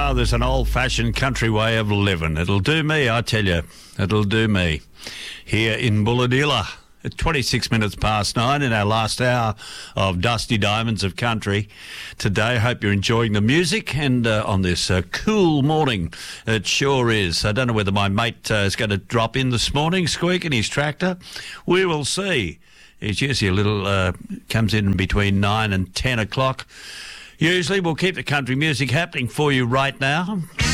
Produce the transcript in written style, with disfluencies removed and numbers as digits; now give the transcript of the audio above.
Oh, there's an old-fashioned country way of living. It'll do me, I tell you. It'll do me. Here in Bulladilla, at 26 minutes past 9 in our last hour of Dusty Diamonds of Country today. Hope you're enjoying the music and on this cool morning. It sure is. I don't know whether my mate is going to drop in this morning, Squeak, in his tractor. We will see. He's usually a little, comes in between 9 and 10 o'clock. Usually we'll keep the country music happening for you right now.